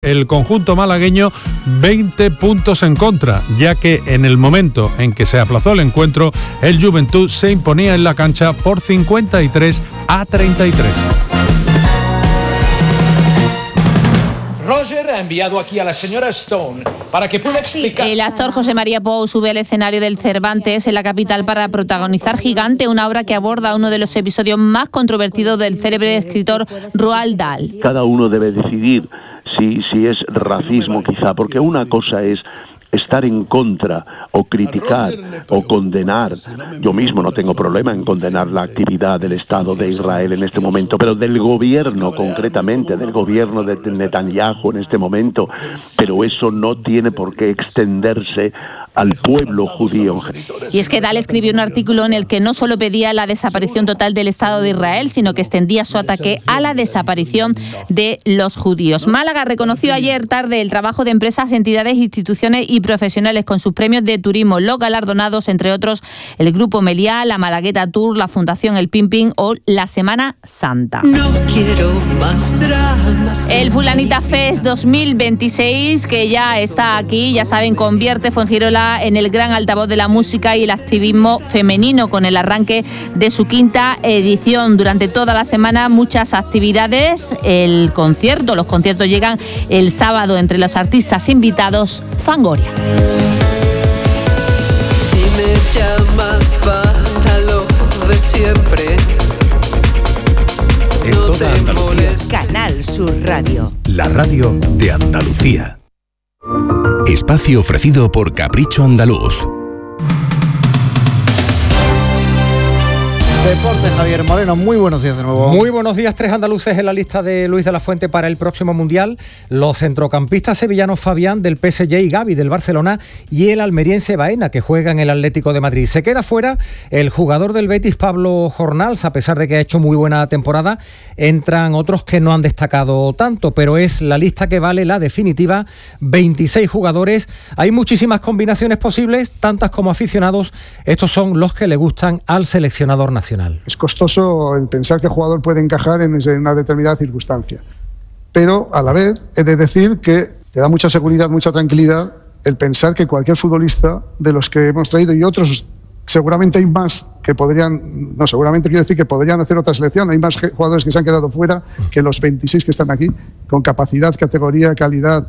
El conjunto malagueño 20 puntos en contra, ya que en el momento en que se aplazó el encuentro, el Juventud se imponía en la cancha por 53-33. Roger ha enviado aquí a la señora Stone para que pueda explicar. El actor José María Pou sube al escenario del Cervantes en la capital para protagonizar Gigante, una obra que aborda uno de los episodios más controvertidos del célebre escritor Roald Dahl. Cada uno debe decidir si es racismo quizá, porque una cosa es estar en contra o criticar o condenar. Yo mismo no tengo problema en condenar la actividad del Estado de Israel en este momento, pero del gobierno concretamente, del gobierno de Netanyahu en este momento, pero eso no tiene por qué extenderse al pueblo judío. Y es que Dahl escribió un artículo en el que no solo pedía la desaparición total del Estado de Israel, sino que extendía su ataque a la desaparición de los judíos. Málaga reconoció ayer tarde el trabajo de empresas, entidades, instituciones y profesionales con sus premios de turismo. Los galardonados, entre otros, el Grupo Meliá, la Malagueta Tour, la Fundación El Pimpin o la Semana Santa. No quiero más dramas. El Fulanita Fest 2026, que ya está aquí, ya saben, convierte Fuengirola en el gran altavoz de la música y el activismo femenino, con el arranque de su 5ª edición. Durante toda la semana muchas actividades, los conciertos llegan el sábado. Entre los artistas invitados, Fangoria. Si me llamas para lo de siempre, en toda Andalucía. Canal Sur Radio. La radio de Andalucía. Espacio ofrecido por Capricho Andaluz. Deporte, Javier Moreno, muy buenos días de nuevo. Muy buenos días. 3 andaluces en la lista de Luis de la Fuente para el próximo Mundial. Los centrocampistas sevillanos Fabián del PSG y Gavi del Barcelona, y el almeriense Baena, que juega en el Atlético de Madrid. Se queda fuera el jugador del Betis, Pablo Jornals, a pesar de que ha hecho muy buena temporada. Entran otros que no han destacado tanto, pero es la lista que vale la definitiva. 26 jugadores. Hay muchísimas combinaciones posibles, tantas como aficionados. Estos son los que le gustan al seleccionador nacional. Es costoso el pensar que el jugador puede encajar en una determinada circunstancia, pero a la vez he de decir que te da mucha seguridad, mucha tranquilidad el pensar que cualquier futbolista de los que hemos traído, y otros seguramente hay más que podrían, no seguramente quiero decir que podrían hacer otra selección, hay más jugadores que se han quedado fuera que los 26 que están aquí, con capacidad, categoría, calidad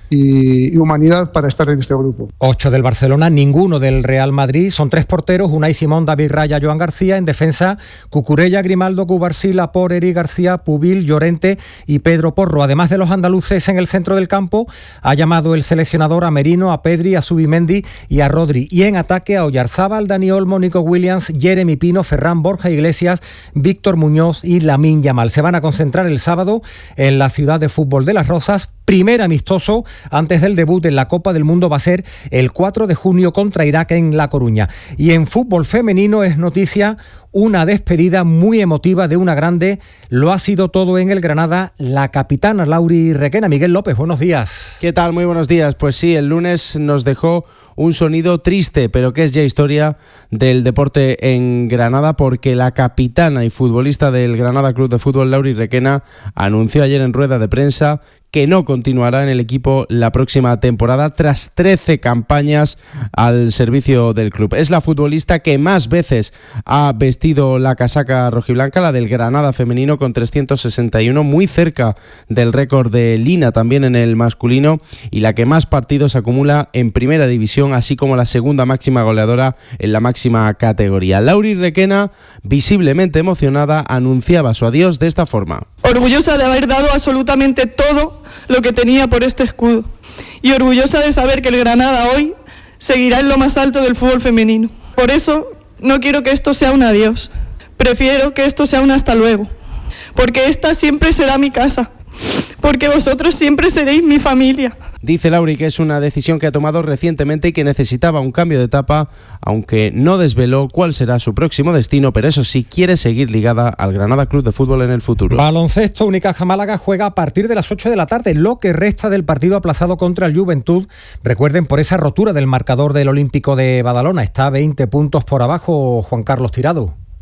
y humanidad para estar en este grupo. 8 del Barcelona, ninguno del Real Madrid. Son 3 porteros: Unai Simón, David Raya, Joan García. En defensa, Cucurella, Grimaldo, Cubarsí, Laporte, Eric García, Pubil, Llorente y Pedro Porro. Además de los andaluces en el centro del campo, ha llamado el seleccionador a Merino, a Pedri, a Zubimendi y a Rodri. Y en ataque a Oyarzábal, Dani Olmo, Nico Williams, Jeremy Pino, Ferran, Borja Iglesias, Víctor Muñoz y Lamine Yamal. Se van a concentrar el sábado en la ciudad de fútbol de Las Rozas. Primer amistoso antes del debut en la Copa del Mundo va a ser el 4 de junio contra Irak en La Coruña. Y en fútbol femenino es noticia una despedida muy emotiva de una grande. Lo ha sido todo en el Granada, la capitana Lauri Requena. Miguel López, buenos días. ¿Qué tal? Muy buenos días. Pues sí, el lunes nos dejó un sonido triste, pero que es ya historia del deporte en Granada, porque la capitana y futbolista del Granada Club de Fútbol, Lauri Requena, anunció ayer en rueda de prensa que no continuará en el equipo la próxima temporada tras 13 campañas al servicio del club. Es la futbolista que más veces ha vestido la casaca rojiblanca, la del Granada femenino, con 361, muy cerca del récord de Lina también en el masculino, y la que más partidos acumula en primera división, así como la segunda máxima goleadora en la máxima categoría. Lauri Requena, visiblemente emocionada, anunciaba su adiós de esta forma. Orgullosa de haber dado absolutamente todo lo que tenía por este escudo, y orgullosa de saber que el Granada hoy seguirá en lo más alto del fútbol femenino. Por eso no quiero que esto sea un adiós, prefiero que esto sea un hasta luego, porque esta siempre será mi casa, porque vosotros siempre seréis mi familia. Dice Lauri que es una decisión que ha tomado recientemente y que necesitaba un cambio de etapa, aunque no desveló cuál será su próximo destino, pero eso sí, quiere seguir ligada al Granada Club de Fútbol en el futuro. Baloncesto, Unicaja Málaga juega a partir de las 8 de la tarde, lo que resta del partido aplazado contra el Juventud. Recuerden, por esa rotura del marcador del Olímpico de Badalona, está 20 puntos por abajo Juan Carlos Tirado.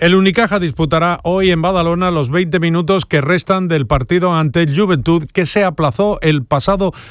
El Unicaja disputará hoy en Badalona los 20 minutos que restan del partido ante el Juventud, que se aplazó el pasado